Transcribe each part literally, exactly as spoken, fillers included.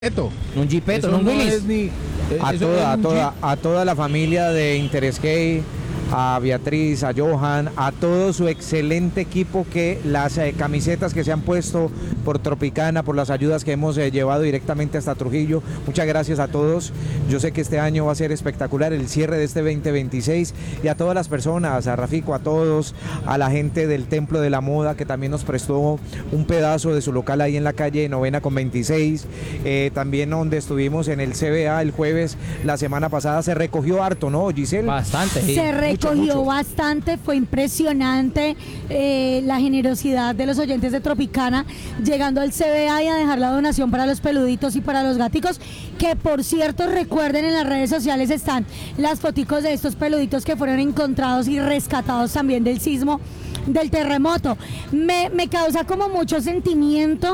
Jepeto. Un Jepeto, no un no Willys. es ni, eh, A eso toda, es a, un toda, Jeep. a toda la familia de Interskate, a Beatriz, a Johan, a todo su excelente equipo, que las eh, camisetas que se han puesto por Tropicana, por las ayudas que hemos eh, llevado directamente hasta Trujillo. Muchas gracias a todos. Yo sé que este año va a ser espectacular, el cierre de este veinte veintiséis, y a todas las personas, a Rafico, a todos, a la gente del Templo de la Moda, que también nos prestó un pedazo de su local ahí en la calle Novena con veintiséis, eh, también donde estuvimos en el C B A el jueves, la semana pasada. Se recogió harto, ¿no, Giselle? Bastante. Sí. Se recogió mucho. bastante, fue impresionante eh, la generosidad de los oyentes de Tropicana, llegando al C B A y a dejar la donación para los peluditos y para los gaticos, que por cierto, recuerden, en las redes sociales están las foticos de estos peluditos que fueron encontrados y rescatados también del sismo, del terremoto. Me, me causa como mucho sentimiento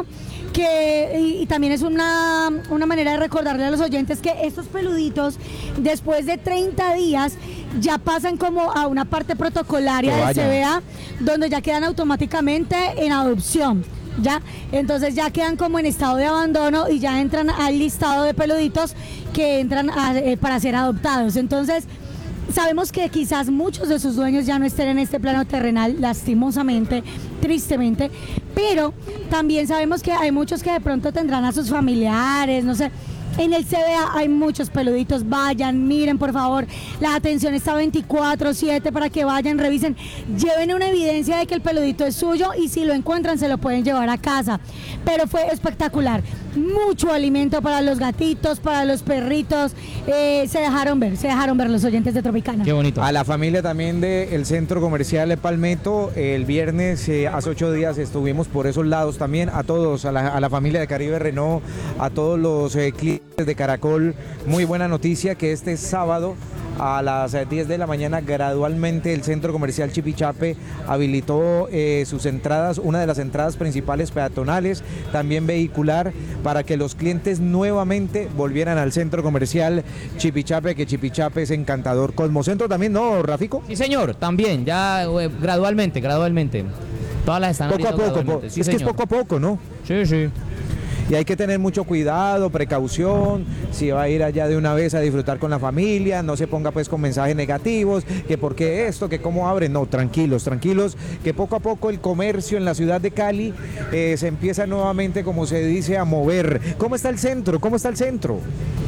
que, y, y también es una, una manera de recordarle a los oyentes que estos peluditos, después de treinta días, ya pasan como a una parte protocolaria Que del vaya. C B A, donde ya quedan automáticamente en adopción. ¿Ya? Entonces ya quedan como en estado de abandono y ya entran al listado de peluditos que entran a, eh, para ser adoptados. Entonces sabemos que quizás muchos de sus dueños ya no estén en este plano terrenal, lastimosamente, tristemente, pero también sabemos que hay muchos que de pronto tendrán a sus familiares, no sé. En el C B A hay muchos peluditos, vayan, miren por favor, la atención está veinticuatro siete para que vayan, revisen, lleven una evidencia de que el peludito es suyo y si lo encuentran se lo pueden llevar a casa. Pero fue espectacular, mucho alimento para los gatitos, para los perritos, eh, se dejaron ver, se dejaron ver los oyentes de Tropicana. Qué bonito. A la familia también del Centro Comercial de Palmetto, el viernes, eh, hace ocho días estuvimos por esos lados también. A todos, a la, a la familia de Caribe Renault, a todos los eh, clientes de Caracol, muy buena noticia que este sábado a las eh, diez de la mañana gradualmente el Centro Comercial Chipichape habilitó eh, sus entradas, una de las entradas principales peatonales, también vehicular, para que los clientes nuevamente volvieran al Centro Comercial Chipichape, que Chipichape es encantador. Cosmocentro también, ¿no, Rafico? Sí, señor, también, ya eh, gradualmente, gradualmente. Todas las están Poco a abriendo poco, po- gradualmente. Sí, es que es señor. poco a poco, ¿no? Sí, sí. Y hay que tener mucho cuidado, precaución, si va a ir allá de una vez a disfrutar con la familia, no se ponga pues con mensajes negativos, que por qué esto, que cómo abre, no, tranquilos, tranquilos, que poco a poco el comercio en la ciudad de Cali eh, se empieza nuevamente, como se dice, a mover. ¿Cómo está el centro? ¿Cómo está el centro?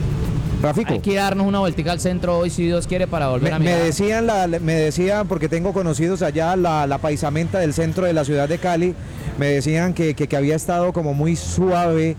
Rafico. Hay que darnos una vueltica al centro hoy, si Dios quiere, para volver Me, a me mirar. decían, la, me decían, porque tengo conocidos allá, la, la paisamenta del centro de la ciudad de Cali, me decían que, que, que había estado como muy suave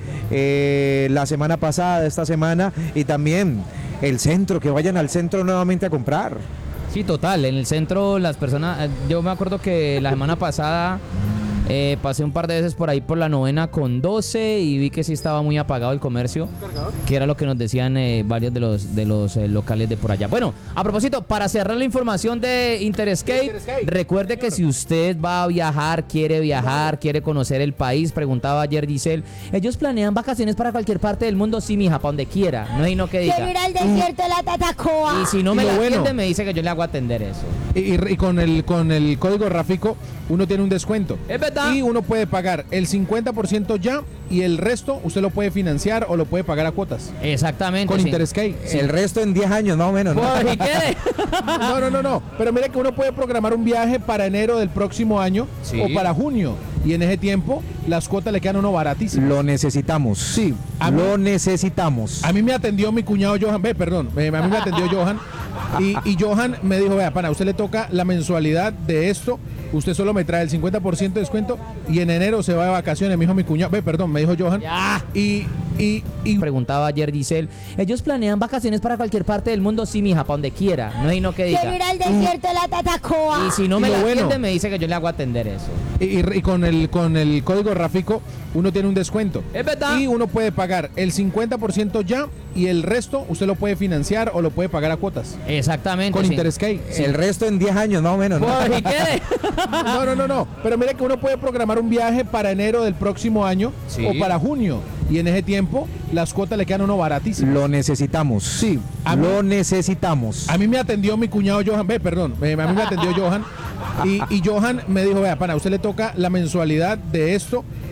eh, la semana pasada, esta semana, y también el centro, que vayan al centro nuevamente a comprar. Sí, total. En el centro las personas, eh, yo me acuerdo que la semana pasada eh, pasé un par de veces por ahí por la Novena con doce y vi que sí estaba muy apagado el comercio, que era lo que nos decían eh, varios de los de los eh, locales de por allá. Bueno, a propósito, para cerrar la información de Interskate, Interskate, recuerde que si usted va a viajar, quiere viajar, quiere conocer el país, preguntaba ayer Giselle, ellos planean vacaciones para cualquier parte del mundo, sí, mija, para donde quiera, no hay no que diga. Quiero ir al desierto de la Tatacoa. Y si no Y me lo la bueno- atiende, me dice que yo le hago atender eso. Y, y- y con el con el código Rafico uno tiene un descuento. Es verdad. Y uno puede pagar el cincuenta por ciento ya y el resto usted lo puede financiar o lo puede pagar a cuotas. Exactamente. Con sí. Interskate. El resto en diez años más o menos, ¿no? Por si quiere. No, no, no, no. Pero mire que uno puede programar un viaje para enero del próximo año Sí. o para junio. Y en ese tiempo las cuotas le quedan a uno baratísimas. Lo necesitamos. Sí, a mí- Lo necesitamos. A mí me atendió mi cuñado Johan, ve, perdón, eh, a mí me atendió Johan y, y Johan me dijo, vea, pana, a usted le toca la mensualidad de esto, usted solo me trae el cincuenta por ciento de descuento y en enero se va de vacaciones, me dijo mi cuñado, ve, perdón, me dijo Johan. Ya. Y, y, y Preguntaba ayer Giselle, ellos planean vacaciones para cualquier parte del mundo, sí, mija, para donde quiera, no hay no que Quiero ir diga. al desierto de la Tatacoa. Y si no Y me lo la bueno- atiende, me dice que yo le hago atender eso. Y, y- y con el con el código Rafico uno tiene un descuento. Es verdad. Y uno puede pagar el cincuenta por ciento ya y el resto usted lo puede financiar o lo puede pagar a cuotas. Exactamente. Con sí. Interskate. El resto en diez años más o menos, ¿no? Por si quiere. No, no, no, no. Pero mire que uno puede programar un viaje para enero del próximo año Sí. o para junio. Y en ese tiempo las cuotas le quedan a uno baratísimas. Lo necesitamos. Sí, a mí- Lo necesitamos. A mí me atendió mi cuñado Johan, ve, perdón, eh, a mí me atendió Johan y, y Johan me dijo, vea, pana, a usted le toca la mensualidad de esto,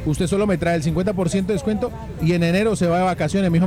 usted solo me trae el cincuenta por ciento de descuento y en enero se va de vacaciones, mijo.